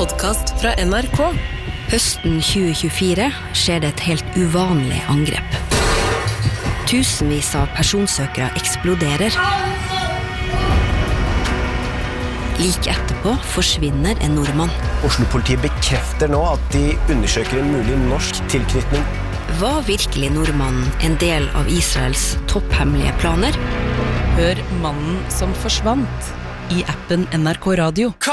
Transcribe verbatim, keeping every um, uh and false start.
podcast fra N R K. Høsten tjue tjuefire skjer det et helt uvanlig angrep. Tusenvis av personsøkere eksploderer. Like etterpå forsvinner en nordmann. Oslo-politiet bekrefter nå at de undersøker en mulig norsk tilknytning. Var virkelig nordmannen en del av Israels topphemmelige planer? Hør Mannen som forsvant i appen N R K Radio.